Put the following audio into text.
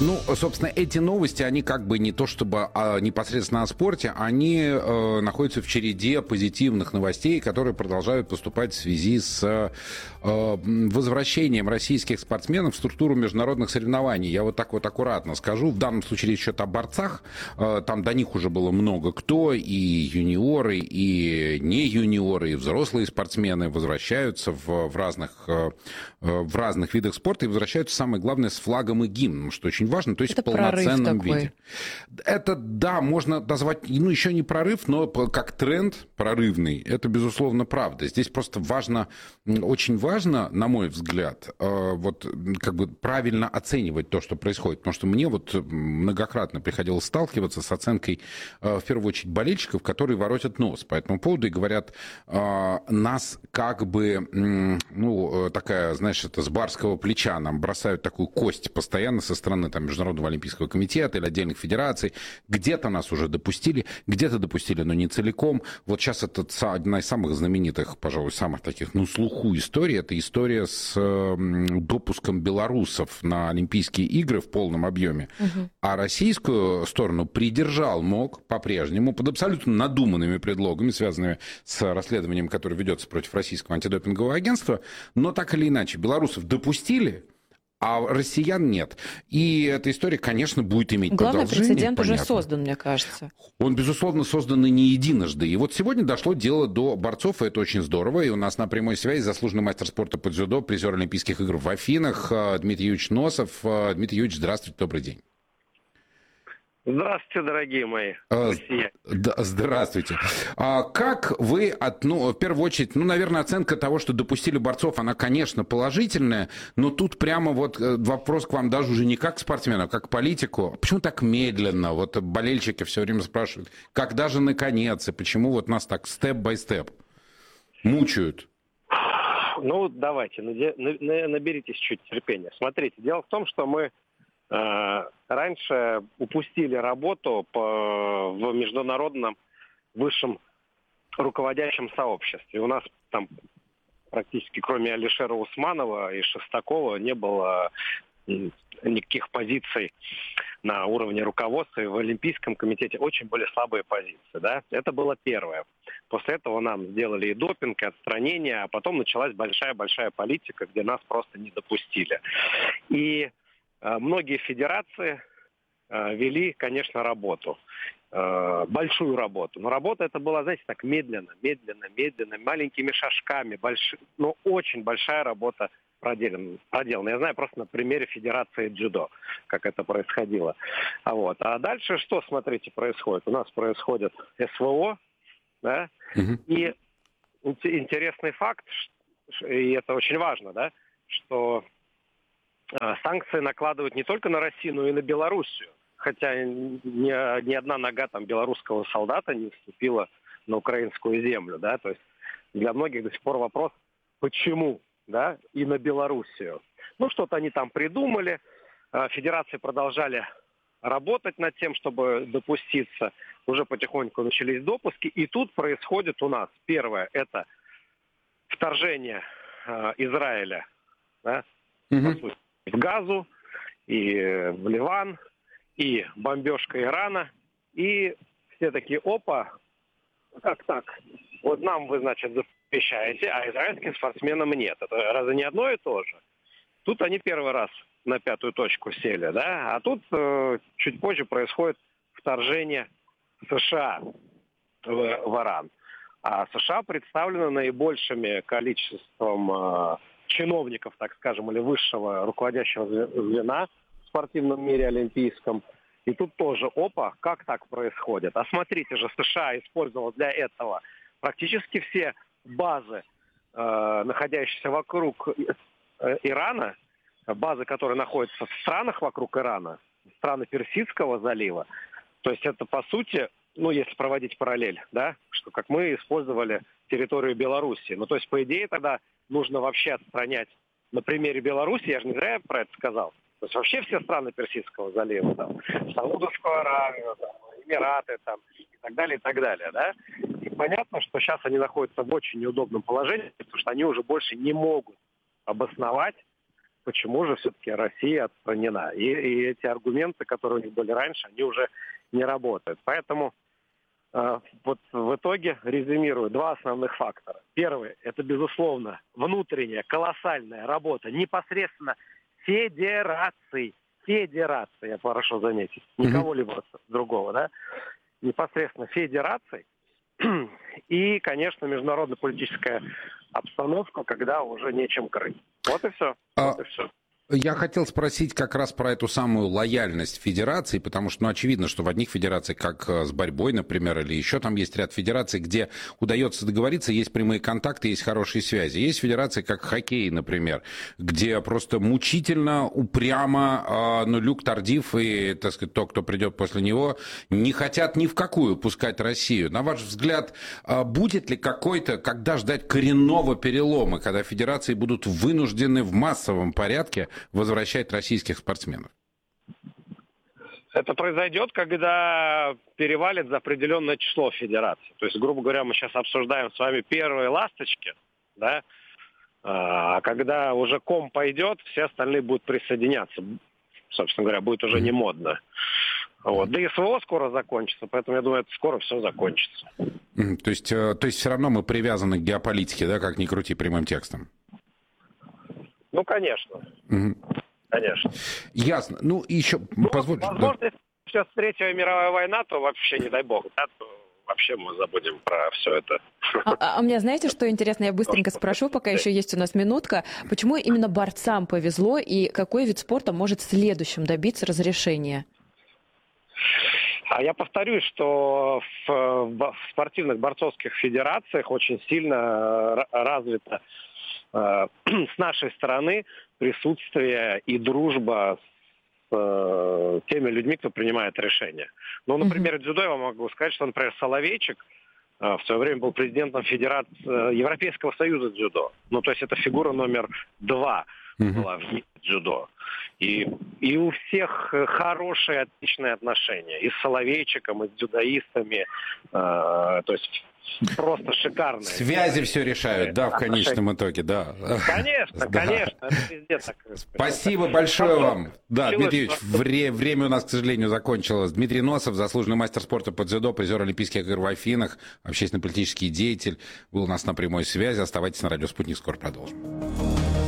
Ну, собственно, эти новости, они как бы не то чтобы непосредственно о спорте, они находятся в череде позитивных новостей, которые продолжают поступать в связи с возвращением российских спортсменов в структуру международных соревнований. Я вот так вот аккуратно скажу. В данном случае речь идет о борцах. Там до них уже было много кто, и юниоры, и не юниоры, и взрослые спортсмены возвращаются в разных видах спорта и возвращаются, самое главное, с флагом и гимном, что очень важно, то есть Это в полноценном прорыв виде. Это, да, можно назвать, ну, еще не прорыв, но как тренд прорывный, это, безусловно, правда. Здесь просто важно, очень важно, на мой взгляд, вот как бы правильно оценивать то, что происходит. Потому что мне вот многократно приходилось сталкиваться с оценкой, в первую очередь, болельщиков, которые воротят нос по этому поводу и говорят, нас как бы, ну, такая, знаешь, это с барского плеча нам бросают такую кость постоянно со стороны там, Международного олимпийского комитета или отдельных федераций. Где-то нас уже допустили, где-то допустили, но не целиком. Вот сейчас это одна из самых знаменитых, пожалуй, самых таких, ну, слуху историй. Это история с допуском белорусов на Олимпийские игры в полном объеме. Угу. А российскую сторону придержал МОК по-прежнему под абсолютно надуманными предлогами, связанными с расследованием, которое ведется против российского антидопингового агентства. Но так или иначе, белорусов допустили, а россиян нет. И эта история, конечно, будет иметь главный продолжение. Главный прецедент понятно. уже создан, мне кажется. Он, безусловно, создан и не единожды. И вот сегодня дошло дело до борцов, и это очень здорово. И у нас на прямой связи заслуженный мастер спорта по дзюдо, призер Олимпийских игр в Афинах Дмитрий Юрьевич Носов. Дмитрий Юрьевич, здравствуйте, добрый день. Здравствуйте, дорогие мои россияне. Здравствуйте. Как вы, в первую очередь, наверное, оценка того, что допустили борцов, она, конечно, положительная, но тут прямо вот вопрос к вам даже уже не как к спортсмену, а как к политику. Почему так медленно? Вот болельщики все время спрашивают, когда же наконец, и почему вот нас так степ-бай-степ мучают? Ну, давайте, наберитесь чуть терпения. Смотрите, дело в том, что мы раньше упустили работу в международном высшем руководящем сообществе. У нас там практически кроме Алишера Усманова и Шестакова не было никаких позиций на уровне руководства. И в Олимпийском комитете очень были слабые позиции. Да? Это было первое. После этого нам сделали и допинг, и отстранение, а потом началась большая-большая политика, где нас просто не допустили. И многие федерации вели, конечно, работу, большую работу. Но работа эта была, знаете, так медленно, маленькими шажками, но очень большая работа проделана. Я знаю просто на примере Федерации дзюдо, как это происходило. А дальше что, смотрите, происходит? У нас происходит СВО, да, и интересный факт, и это очень важно, да, что санкции накладывают не только на Россию, но и на Белоруссию. Хотя ни одна нога там белорусского солдата не вступила на украинскую землю, да. То есть для многих до сих пор вопрос, почему, да, и на Белоруссию. Ну, что-то они там придумали. Федерации продолжали работать над тем, чтобы допуститься. Уже потихоньку начались допуски. И тут происходит у нас первое, это вторжение Израиля, да, по сути, в Газу, и в Ливан, и бомбежка Ирана, и все такие, опа, как так? Вот нам вы, значит, запрещаете, а израильским спортсменам нет. Это разве не одно и то же? Тут они первый раз на пятую точку сели, да, а тут чуть позже происходит вторжение США в Иран. А США представлено наибольшими количеством чиновников, так скажем, или высшего руководящего звена в спортивном мире олимпийском. И тут тоже, опа, как так происходит? А смотрите же, США использовал для этого практически все базы, находящиеся вокруг Ирана, базы, которые находятся в странах вокруг Ирана, страны Персидского залива. То есть это, по сути, если проводить параллель, да, что как мы использовали территорию Белоруссии. То есть, по идее, тогда нужно вообще отстранять на примере Беларуси, я же не зря про это сказал, то есть вообще все страны Персидского залива, там, Саудовскую Аравию, там, Эмираты, там, и так далее, да. И понятно, что сейчас они находятся в очень неудобном положении, потому что они уже больше не могут обосновать почему же все-таки Россия отстранена. И эти аргументы, которые у них были раньше, они уже не работают. Поэтому вот в итоге, резюмирую, два основных фактора. Первый – это, безусловно, внутренняя колоссальная работа непосредственно федераций, я прошу заметить, не кого-либо другого, да, непосредственно федераций. И, конечно, международно-политическая обстановка, когда уже нечем крыть. Вот и все. Вот и все. Я хотел спросить как раз про эту самую лояльность федераций, потому что, очевидно, что в одних федерациях, как с борьбой, например, или еще там есть ряд федераций, где удается договориться, есть прямые контакты, есть хорошие связи. Есть федерации, как хоккей, например, где просто мучительно, упрямо, Люк Тардив и, так сказать, тот, кто придет после него, не хотят ни в какую пускать Россию. На ваш взгляд, будет ли какой-то, когда ждать коренного перелома, когда федерации будут вынуждены в массовом порядке возвращать российских спортсменов? Это произойдет, когда перевалит за определенное число федераций. То есть, грубо говоря, мы сейчас обсуждаем с вами первые ласточки, да, а когда уже ком пойдет, все остальные будут присоединяться. Собственно говоря, будет уже не модно. Вот. Да и СВО скоро закончится, поэтому я думаю, это скоро все закончится. То есть все равно мы привязаны к геополитике, да, как ни крути, прямым текстом? Ну, конечно. Конечно. Ясно. Ну, и еще... Возможно, если сейчас Третья мировая война, то вообще, не дай бог, да, то вообще мы забудем про все это. А мне, знаете, что интересно? Я быстренько спрошу, пока еще есть у нас минутка. Почему именно борцам повезло, и какой вид спорта может следующим добиться разрешения? А я повторюсь, что в спортивных борцовских федерациях очень сильно развито с нашей стороны присутствие и дружба с теми людьми, кто принимает решения. Ну, например, дзюдо я вам могу сказать, что, например, Соловейчик в свое время был президентом Федерации Европейского союза дзюдо. Ну, то есть это фигура номер 2 была в мире дзюдо. И у всех хорошие, отличные отношения. И с Соловейчиком, и с дзюдоистами. То есть просто шикарные. Связи все решают, да, в конечном итоге, да. Конечно, да. Конечно. Это везде так. Спасибо большое вам. Да, Дмитрий Юрьевич, время у нас, к сожалению, закончилось. Дмитрий Носов, заслуженный мастер спорта по дзюдо, призер Олимпийских игр в Афинах, общественно-политический деятель, был у нас на прямой связи. Оставайтесь на радио «Спутник», скоро продолжим.